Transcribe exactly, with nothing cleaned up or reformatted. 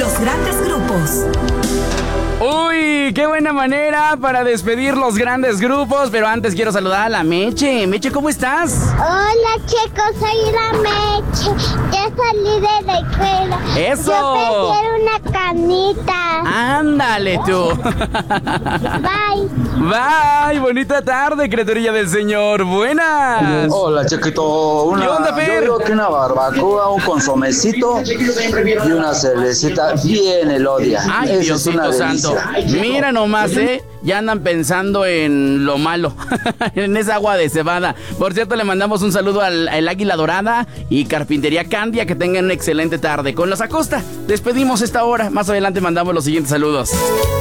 los grandes grupos. Uy, qué buena manera para despedir los grandes grupos. Pero antes quiero saludar a la Meche. Meche, ¿cómo estás? Hola, chicos, soy la Meche. Ya salí de la escuela. ¡Eso! Yo prefiero una canita. Ándale tú. Bye. Bye, bonita tarde, criaturilla del Señor. Buenas. Hola, chiquito. Una, ¿Qué onda, Fer? Yo digo que una barbacoa, un consomecito y una cervecita bien elodia. Ay, Esa es Diosito una santo. delicia. Mira nomás, ¿eh? Ya andan pensando en lo malo, en esa agua de cebada. Por cierto, le mandamos un saludo al, al Águila Dorada y Carpintería Candia. Que tengan una excelente tarde. Con los Acosta despedimos esta hora. Más adelante mandamos los siguientes saludos.